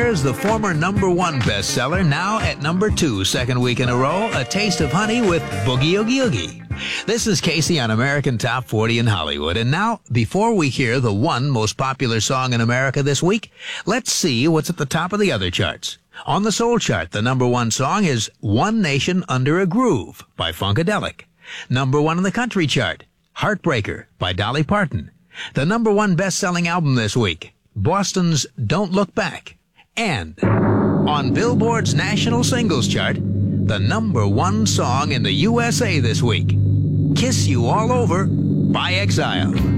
Here's the former #1 bestseller, now at #2, second week in a row, A Taste of Honey with Boogie Oogie Oogie. This is Casey on American Top 40 in Hollywood. And now, before we hear the one most popular song in America this week, let's see what's at the top of the other charts. On the Soul Chart, the #1 song is One Nation Under a Groove by Funkadelic. #1 on the Country Chart, Heartbreaker by Dolly Parton. The #1 best-selling album this week, Boston's Don't Look Back. And on Billboard's National Singles Chart, the #1 song in the USA this week, Kiss You All Over by Exile.